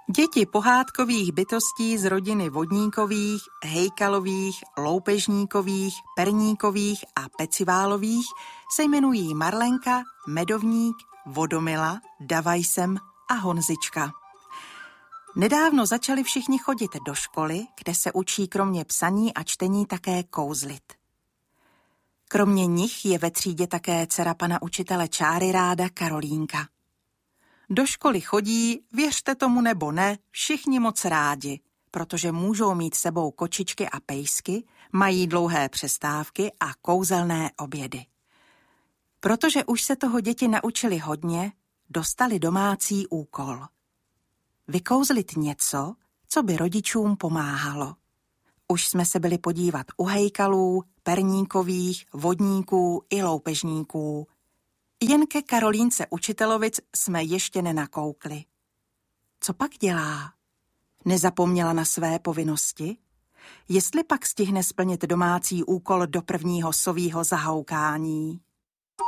Děti pohádkových bytostí z rodiny vodníkových, hejkalových, loupežníkových, perníkových a peciválových se jmenují Marlenka, Medovník, Vodomila, Davajsem a Honzička. Nedávno začali všichni chodit do školy, kde se učí kromě psaní a čtení také kouzlit. Kromě nich je ve třídě také dcera pana učitele čáry ráda Karolínka. Do školy chodí, věřte tomu nebo ne, všichni moc rádi, protože můžou mít sebou kočičky a pejsky, mají dlouhé přestávky a kouzelné obědy. Protože už se toho děti naučili hodně, dostali domácí úkol. Vykouzlit něco, co by rodičům pomáhalo. Už jsme se byli podívat u hejkalů, perníkových, vodníků i loupežníků. Jen ke Karolínce učitelovic jsme ještě nenakoukli. Co pak dělá? Nezapomněla na své povinnosti? Jestli pak stihne splnit domácí úkol do prvního sovýho zahoukání?